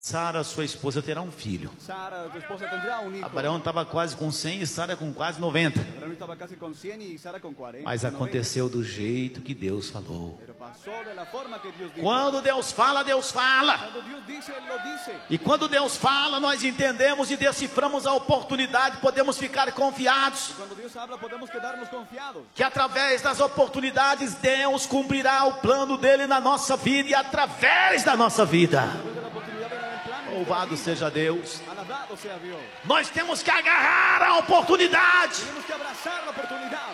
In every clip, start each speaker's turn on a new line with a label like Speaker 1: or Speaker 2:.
Speaker 1: Sara, sua esposa, terá um filho.
Speaker 2: Sara, tu esposa, tendrá un hijo.
Speaker 1: Abraão estava quase com 100 e Sara com quase 90.
Speaker 2: Abraham estaba casi con 100 y Sara con 40.
Speaker 1: Mas aconteceu do jeito que Deus falou.
Speaker 2: Pero pasó de la forma que Dios dijo.
Speaker 1: Quando Deus fala, Deus fala.
Speaker 2: Cuando Dios dice, Él lo dice.
Speaker 1: E quando Deus fala, nós entendemos e deciframos a oportunidade, podemos ficar confiados
Speaker 2: Y cuando Dios habla, podemos quedarnos confiados.
Speaker 1: que através das oportunidades Deus cumprirá o plano dele na nossa vida e através da nossa vida.
Speaker 2: Después de la oportunidad viene el plan.
Speaker 1: Louvado seja Deus.
Speaker 2: Alabado sea Dios.
Speaker 1: Nós temos que agarrar a oportunidade.
Speaker 2: Tenemos que abrazar la oportunidad.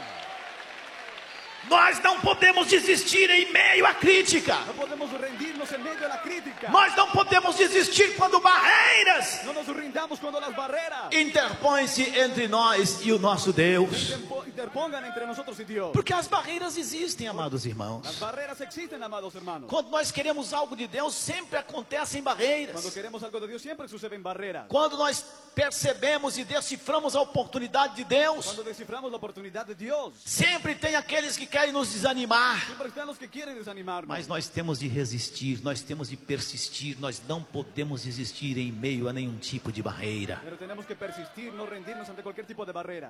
Speaker 1: Nós não podemos desistir em meio à crítica.
Speaker 2: No podemos rendirnos en medio de la crítica.
Speaker 1: Nós não podemos desistir quando barreiras
Speaker 2: No nos rindamos cuando las barreras
Speaker 1: interpõem-se entre nós e o nosso Deus.
Speaker 2: interpongan entre nosotros y Dios.
Speaker 1: Porque as barreiras existem, amados
Speaker 2: Las
Speaker 1: irmãos.
Speaker 2: barreras existen, amados hermanos.
Speaker 1: Quando nós queremos algo de Deus, sempre acontecem barreiras.
Speaker 2: Cuando queremos algo de Dios, siempre suceden barreras.
Speaker 1: Quando nós percebemos e deciframos a oportunidade de Deus,
Speaker 2: Cuando desciframos la oportunidad de Dios,
Speaker 1: sempre tem aqueles que querem nos desanimar.
Speaker 2: siempre están los que quieren desanimarnos.
Speaker 1: Mas nós temos de resistir, nós temos de persistir, nós não podemos desistir em meio a nenhum tipo de barreira.
Speaker 2: Pero tenemos que persistir, no rendirnos ante cualquier tipo de barrera.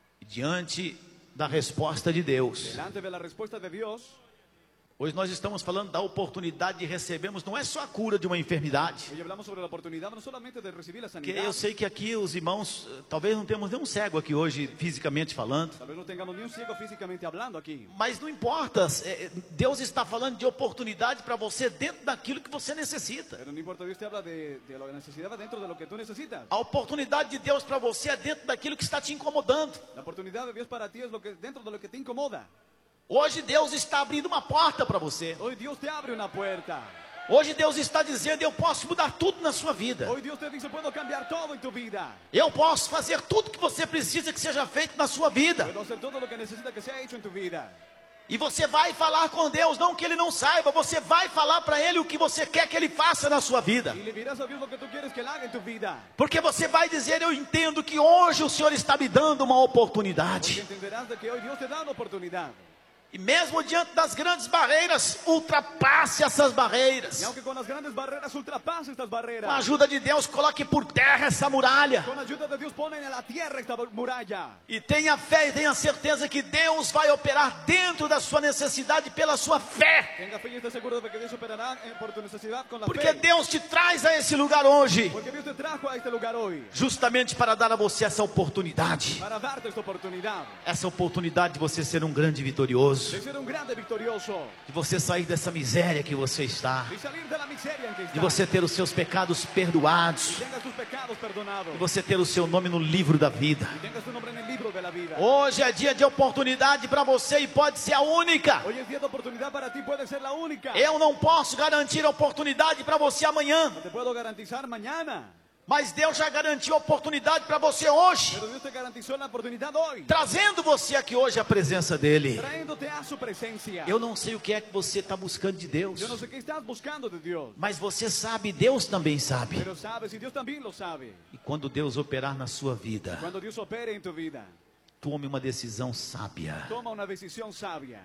Speaker 1: Diante da resposta de Deus,
Speaker 2: Delante de la respuesta de Dios,
Speaker 1: hoje nós estamos falando da oportunidade de recebermos, não é só a cura de uma enfermidade.
Speaker 2: hoy hablamos sobre la oportunidad no solamente de recibir la
Speaker 1: Porque
Speaker 2: sanidad.
Speaker 1: eu sei que aqui os irmãos, talvez não temos nenhum cego aqui hoje, fisicamente falando.
Speaker 2: Tal vez no tengamos ni un ciego físicamente hablando aquí.
Speaker 1: Mas não importa, Deus está falando de oportunidade para você dentro daquilo que você necessita.
Speaker 2: Pero no importa, Dios te habla de la necesidad dentro de lo que tú necesitas.
Speaker 1: A oportunidade de Deus para você é dentro daquilo que está te incomodando.
Speaker 2: La oportunidad de Dios para ti es lo que dentro de lo que te incomoda.
Speaker 1: Hoje Deus está abrindo uma porta para você.
Speaker 2: Hoy Dios te abre una puerta.
Speaker 1: Hoje Deus está dizendo, eu posso mudar tudo na sua vida.
Speaker 2: Hoy Dios te dice, puedo cambiar todo en tu vida.
Speaker 1: Eu posso fazer tudo que você precisa que seja feito na sua vida.
Speaker 2: Puedo hacer todo lo que necesita que sea hecho en tu vida.
Speaker 1: E você vai falar com Deus, não que Ele não saiba, você vai falar para Ele o que você quer que Ele faça na sua vida.
Speaker 2: Y le dirás a Dios lo que tú quieres que Él haga en tu vida.
Speaker 1: Porque você vai dizer, eu entendo que hoje o Senhor está me dando uma
Speaker 2: Porque
Speaker 1: oportunidade.
Speaker 2: entenderás de que hoy Dios te da una oportunidad.
Speaker 1: E mesmo diante das grandes barreiras, ultrapasse essas barreiras.
Speaker 2: Y aunque con las grandes barreras ultrapases estas
Speaker 1: Com a
Speaker 2: barreras,
Speaker 1: ajuda de Deus, coloque por terra essa muralha.
Speaker 2: con ayuda de Dios ponen en la tierra esta muralla.
Speaker 1: E tenha fé e tenha certeza que Deus vai operar dentro da sua necessidade pela sua fé.
Speaker 2: Tenga fe y esté seguro de que Dios operará por tu necesidad con la
Speaker 1: Porque
Speaker 2: fe.
Speaker 1: Deus te traz a esse lugar hoje,
Speaker 2: Porque Dios te trajo a este lugar hoy
Speaker 1: justamente para dar a você essa oportunidade.
Speaker 2: para darte esta oportunidad
Speaker 1: Essa oportunidade de você ser um grande vitorioso.
Speaker 2: de ser un grande victorioso,
Speaker 1: De você sair dessa miséria que você está.
Speaker 2: de salir de la miseria en que
Speaker 1: De
Speaker 2: estás,
Speaker 1: você ter os seus pecados perdoados.
Speaker 2: y tengas tus pecados perdonados,
Speaker 1: De você ter o seu nome no livro da vida.
Speaker 2: y tengas tu nombre en el libro de la vida.
Speaker 1: Hoje é dia de oportunidade para você e pode ser a única.
Speaker 2: Hoy es día de oportunidad para ti, puede ser la única.
Speaker 1: Eu não posso garantir a oportunidade para você amanhã,
Speaker 2: No te puedo garantizar mañana,
Speaker 1: mas Deus já garantiu a oportunidade para você hoje,
Speaker 2: pero Dios te garantizó la oportunidad hoy,
Speaker 1: trazendo você aqui hoje à presença dele.
Speaker 2: trayéndote a su presencia.
Speaker 1: Eu não sei o que é que você está buscando de Deus,
Speaker 2: Yo no sé qué estás buscando de Dios,
Speaker 1: mas você sabe, Deus também sabe.
Speaker 2: pero sabes, y Dios también lo sabe.
Speaker 1: E quando Deus operar na sua vida,
Speaker 2: Cuando Dios opere en tu vida,
Speaker 1: tome uma decisão sábia.
Speaker 2: toma una decisión sabia.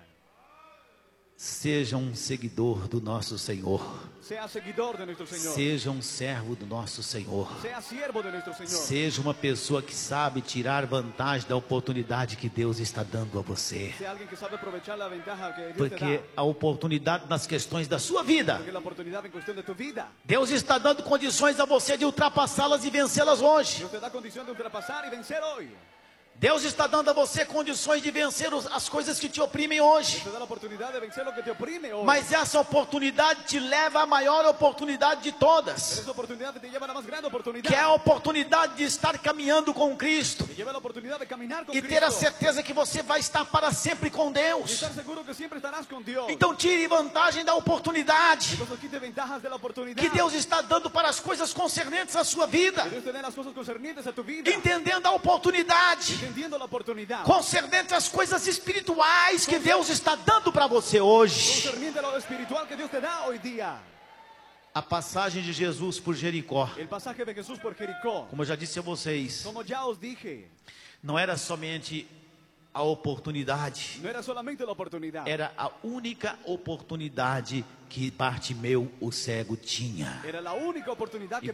Speaker 1: Seja um seguidor do nosso Senhor.
Speaker 2: Sea seguidor de nuestro Señor.
Speaker 1: Seja um servo do nosso Senhor.
Speaker 2: Sea siervo de nuestro Señor.
Speaker 1: Seja uma pessoa que sabe tirar vantagem da oportunidade que Deus está dando a você.
Speaker 2: Sea alguien que sabe aprovechar la ventaja que Dios te
Speaker 1: Porque
Speaker 2: da.
Speaker 1: a oportunidade nas questões da sua vida,
Speaker 2: Porque la oportunidad en cuestión de tu vida,
Speaker 1: Deus está dando condições a você de ultrapassá-las e vencê-las hoje.
Speaker 2: Dios te da condición de ultrapasar y vencer hoy.
Speaker 1: Deus está dando a você condições de vencer as coisas que te oprimem hoje.
Speaker 2: Dios te da la oportunidad de vencer lo que te oprime hoy.
Speaker 1: Mas essa oportunidade te leva à maior oportunidade de
Speaker 2: Pero
Speaker 1: todas,
Speaker 2: esa oportunidad te lleva a la más grande oportunidad.
Speaker 1: que é a oportunidade de estar caminhando com Cristo
Speaker 2: Te lleva a la oportunidad de caminar con
Speaker 1: e ter a
Speaker 2: Cristo.
Speaker 1: certeza que você vai estar para sempre com
Speaker 2: Y
Speaker 1: Deus.
Speaker 2: estar seguro que siempre estarás con Dios.
Speaker 1: Então tire vantagem da oportunidade
Speaker 2: Entonces quite ventajas de la oportunidad.
Speaker 1: que Deus está dando para as coisas concernentes à sua vida,
Speaker 2: Que Dios te dé las cosas concernientes a tu vida.
Speaker 1: entendendo a oportunidade
Speaker 2: Entendiendo la oportunidad.
Speaker 1: concernente às coisas espirituais que Deus está dando para você hoje.
Speaker 2: Concerniente a lo espiritual que Dios te da hoy día.
Speaker 1: A passagem de Jesus por Jericó,
Speaker 2: El pasaje de Jesús por Jericó.
Speaker 1: como eu já disse a vocês,
Speaker 2: Como ya os dije,
Speaker 1: não era somente a oportunidade.
Speaker 2: No era solamente la oportunidad.
Speaker 1: Era a única oportunidade que Bartimeu, o cego, tinha.
Speaker 2: Era la única oportunidad que